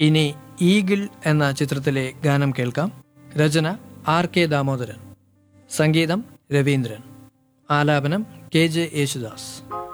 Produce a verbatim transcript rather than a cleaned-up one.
ഇനി ഈഗിൾ എന്ന ചിത്രത്തിലെ ഗാനം കേൾക്കാം. രചന ആർ കെ ദാമോദരൻ, സംഗീതം രവീന്ദ്രൻ, ആലാപനം കെ ജെ യേശുദാസ്.